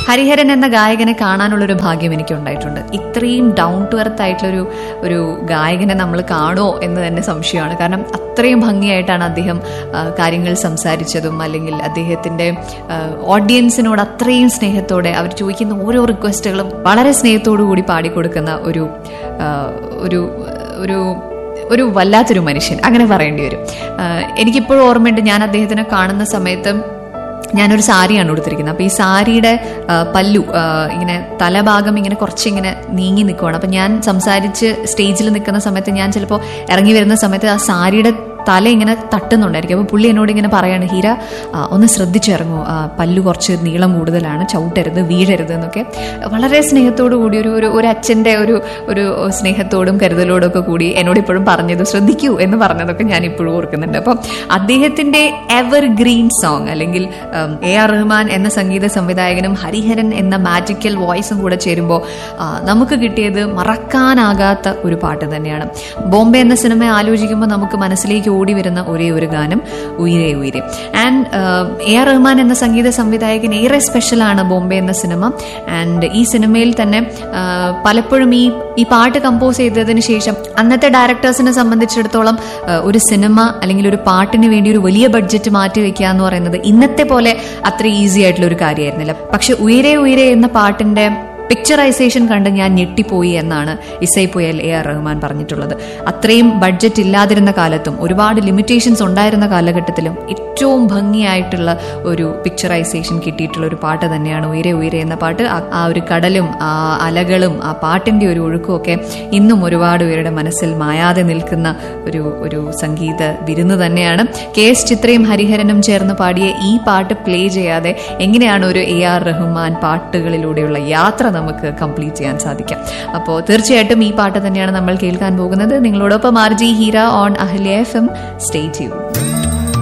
ഹരിഹരൻ എന്ന ഗായകനെ കാണാനുള്ളൊരു ഭാഗ്യം എനിക്ക് ഉണ്ടായിട്ടുണ്ട്. ഇത്രയും ഡൗൺ ടു എർത്ത് ആയിട്ടുള്ളൊരു ഒരു ഗായകനെ നമ്മൾ കാണുമോ എന്ന് തന്നെ സംശയമാണ്. കാരണം അത്രയും ഭംഗിയായിട്ടാണ് അദ്ദേഹം കാര്യങ്ങൾ സംസാരിച്ചതും, അല്ലെങ്കിൽ അദ്ദേഹത്തിന്റെ ഓഡിയൻസിനോട് അത്രയും സ്നേഹത്തോടെ അവർ ചോദിക്കുന്ന ഓരോ റിക്വസ്റ്റുകളും വളരെ സ്നേഹത്തോടു കൂടി പാടിക്കൊടുക്കുന്ന ഒരു ഒരു ഒരു ഒരു വല്ലാത്തൊരു മനുഷ്യൻ, അങ്ങനെ പറയേണ്ടി വരും. എനിക്കിപ്പോഴും ഓർമ്മയുണ്ട്, ഞാൻ അദ്ദേഹത്തിനെ കാണുന്ന സമയത്ത് ഞാനൊരു സാരിയാണ് ഉടുത്തിരിക്കുന്നത്. അപ്പോൾ ഈ സാരിയുടെ പല്ലു ഇങ്ങനെ തലഭാഗം ഇങ്ങനെ കുറച്ചിങ്ങനെ നീങ്ങി നിൽക്കുവാണ്. അപ്പം ഞാൻ സംസാരിച്ച് സ്റ്റേജിൽ നിൽക്കുന്ന സമയത്ത് ഞാൻ ചിലപ്പോൾ ഇറങ്ങി വരുന്ന സമയത്ത് ആ സാരിയുടെ തല ഇങ്ങനെ തട്ടുന്നുണ്ടായിരിക്കും. അപ്പോൾ പുള്ളി എന്നോട് ഇങ്ങനെ പറയാണ്, ഹീര ഒന്ന് ശ്രദ്ധിച്ചിറങ്ങൂ, പല്ലു കുറച്ച് നീളം കൂടുതലാണ്, ചവിട്ടരുത്, വീഴരുത് എന്നൊക്കെ വളരെ സ്നേഹത്തോടു കൂടി ഒരു അച്ഛൻ്റെ ഒരു സ്നേഹത്തോടും കരുതലോടും ഒക്കെ കൂടി എന്നോട് ഇപ്പോഴും പറഞ്ഞത്, ശ്രദ്ധിക്കൂ എന്ന് പറഞ്ഞതൊക്കെ ഞാൻ ഇപ്പോഴും ഓർക്കുന്നുണ്ട്. അപ്പം അദ്ദേഹത്തിന്റെ എവർ ഗ്രീൻ സോങ്, അല്ലെങ്കിൽ AR റഹ്മാൻ എന്ന സംഗീത സംവിധായകനും ഹരിഹരൻ എന്ന മാജിക്കൽ വോയിസും കൂടെ ചേരുമ്പോൾ നമുക്ക് കിട്ടിയത് മറക്കാനാകാത്ത ഒരു പാട്ട് തന്നെയാണ്. ബോംബെ എന്ന സിനിമ ആലോചിക്കുമ്പോൾ നമുക്ക് മനസ്സിലേക്ക് ഓടി വരുന്ന ഒരേ ഒരു ഗാനം ഉയിരേ ഉയിരേ. ആൻഡ് AR റഹ്മാൻ എന്ന സംഗീത സംവിധായകൻ ഏറെ സ്പെഷ്യലാണ് ബോംബെ എന്ന സിനിമ. ആൻഡ് ഈ സിനിമയിൽ തന്നെ പലപ്പോഴും ഈ പാട്ട് കമ്പോസ് ചെയ്തതിന് ശേഷം അന്നത്തെ ഡയറക്ടേഴ്സിനെ സംബന്ധിച്ചിടത്തോളം ഒരു സിനിമ അല്ലെങ്കിൽ ഒരു പാട്ടിന് വേണ്ടി ഒരു വലിയ ബഡ്ജറ്റ് മാറ്റി വെക്കുക എന്ന് പറയുന്നത് ഇന്നത്തെ പോലെ അത്ര ഈസി ആയിട്ടുള്ള ഒരു കാര്യമായിരുന്നില്ല. പക്ഷെ ഉയിരേ ഉയിരേ എന്ന പാട്ടിന്റെ പിക്ചറൈസേഷൻ കണ്ട് ഞാൻ ഞെട്ടിപ്പോയി എന്നാണ് ഇസൈപ്പുയൽ AR റഹ്മാൻ പറഞ്ഞിട്ടുള്ളത്. അത്രയും ബഡ്ജറ്റ് ഇല്ലാതിരുന്ന കാലത്തും ഒരുപാട് ലിമിറ്റേഷൻസ് ഉണ്ടായിരുന്ന കാലഘട്ടത്തിലും ഏറ്റവും ഭംഗിയായിട്ടുള്ള ഒരു പിക്ചറൈസേഷൻ കിട്ടിയിട്ടുള്ള ഒരു പാട്ട് തന്നെയാണ് ഉയിരേ ഉയിരേ എന്ന പാട്ട്. ആ ഒരു കടലും ആ അലകളും ആ പാട്ടിന്റെ ഒരു ഒഴുക്കും ഒക്കെ ഇന്നും ഒരുപാട് പേരുടെ മനസ്സിൽ മായാതെ നിൽക്കുന്ന ഒരു സംഗീത വിരുന്ന് തന്നെയാണ്. KS ചിത്രയും ഹരിഹരനും ചേർന്ന് പാടിയ ഈ പാട്ട് പ്ലേ ചെയ്യാതെ എങ്ങനെയാണ് ഒരു AR റഹ്മാൻ പാട്ടുകളിലൂടെയുള്ള യാത്ര നമുക്ക് കംപ്ലീറ്റ് ചെയ്യാൻ സാധിക്കാം? അപ്പോൾ തീർച്ചയായിട്ടും ഈ പാട്ട് തന്നെയാണ് നമ്മൾ കേൾക്കാൻ പോകുന്നത്. നിങ്ങളോടൊപ്പം RJ Heera on Ahalya FM. Stay tuned.